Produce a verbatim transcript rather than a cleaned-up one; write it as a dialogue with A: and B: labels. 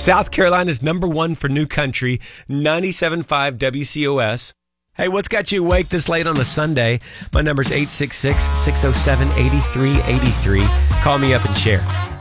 A: South Carolina's number one for new country, ninety-seven point five W C O S. Hey, what's got you awake this late on a Sunday? My number's eight six six, six oh seven, eight three eight three. Call me up and share.